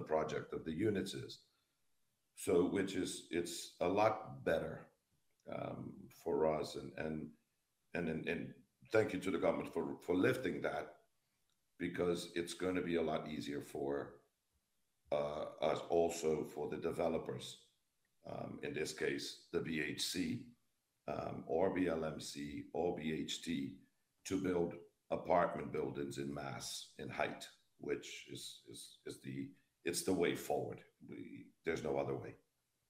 project of the units is. So, which is it's a lot better for us, and thank you to the government for lifting that because it's going to be a lot easier for us also for the developers. In this case, the BHC or BLMC or BHT to build apartment buildings in mass in height, which is the it's the way forward. There's no other way.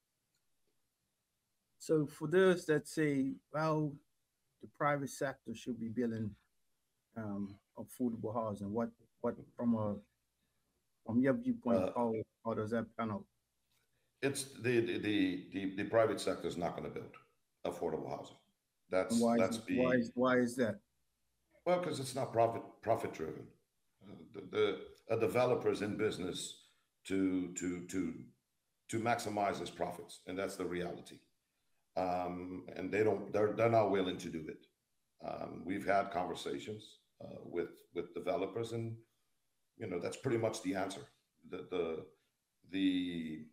So for those that say, well, the private sector should be building affordable housing, what from your viewpoint, Uh, how does that pan out? it's the private sector is not going to build affordable housing. And That's be why is that? well because it's not profit driven. A developer is in business to to to to maximize his profits, and that's the reality. And they're not willing to do it. We've had conversations with developers, and that's pretty much the answer. The the the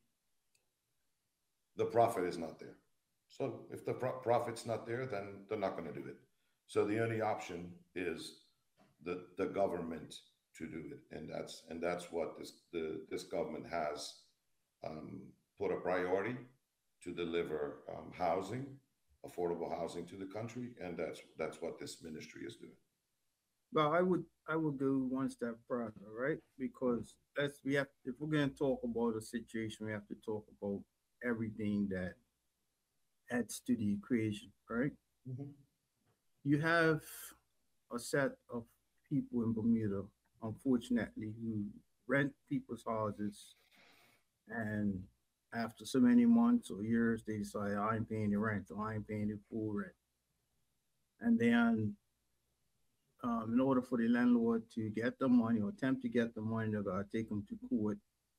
the profit is not there. So if the profit's not there, then they're not going to do it. So the only option is the government to do it, and that's what this government has um, put a priority to deliver housing, affordable housing to the country, and that's what this ministry is doing. Well, I would go one step further, right? Because that's we have if we're going to talk about a situation, we have to talk about everything that adds to the equation, right? Mhm. You have a set of people in Bermuda, unfortunately, who rent people's houses, and after so many months or years, they decide I ain't paying the rent or I ain't paying the full rent, and then in order for the landlord to get the money or attempt to get the money, they're gonna take them to court.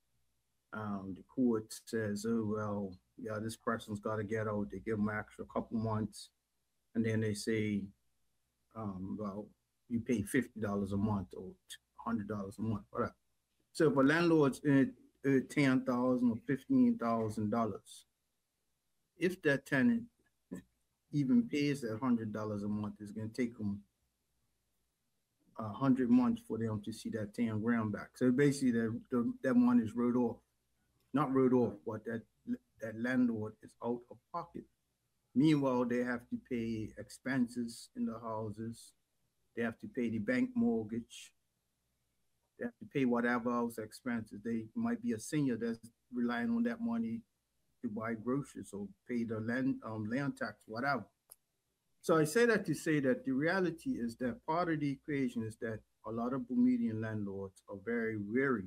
The court says, "Oh well, yeah, this person's got to get out." They give them extra couple months, and then they say, "Well, you pay $50 a month or $100 a month, whatever." So if a landlord's in $10,000 or $15,000, if that tenant even pays that $100 a month, it's going to take them 100 months for them to see that 10 grand back. So basically, that money is wrote off, not wrote off, but that landlord is out of pocket. Meanwhile, they have to pay expenses in the houses. They have to pay the bank mortgage. They have to pay whatever else expenses. They might be a senior that's relying on that money to buy groceries or pay the land tax, whatever. So I say that to say that the reality is that part of the equation is that a lot of Bermudian landlords are very wary,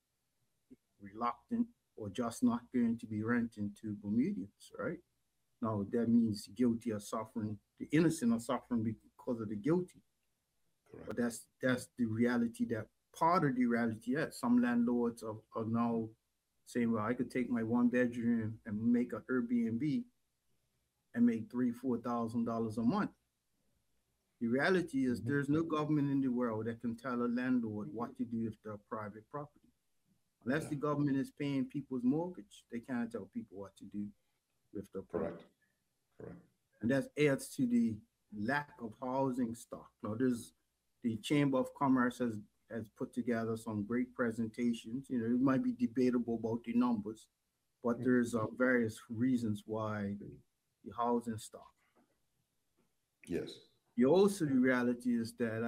reluctant, or just not going to be renting to Bermudians, right? Now that means guilty are suffering, the innocent are suffering because of the guilty. But Correct. that's the reality that part of the reality. Yes, some landlords are now saying, well, I could take my one bedroom and make an Airbnb and make $3,000, $4,000 a month. The reality is Mhm. there's no government in the world that can tell a landlord what to do with their private property. Unless Yeah. the government is paying people's mortgage, they can't tell people what to do with their Correct. property. Correct. And that adds to the lack of housing stock. Now, there's the Chamber of Commerce has put together some great presentations. It might be debatable about the numbers, but there's various reasons why the housing stock. Yes. The also the reality is that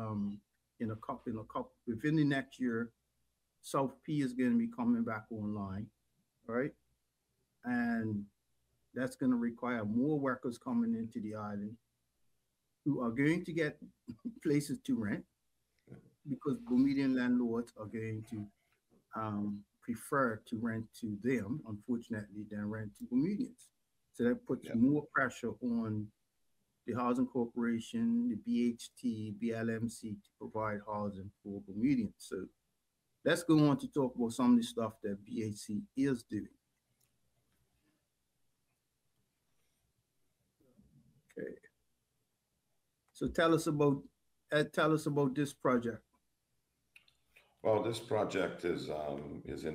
in a couple within the next year, South P is going to be coming back online, right? And that's going to require more workers coming into the island who are going to get places to rent because Bermudian landlords are going to prefer to rent to them, unfortunately, than rent to Bermudians. So that puts Yeah. more pressure on the Housing Corporation, the BHT, BLMC to provide housing for Bermudians. So let's go on to talk about some of the stuff that BHC is doing. Okay. So tell us about this project. Well, this project is in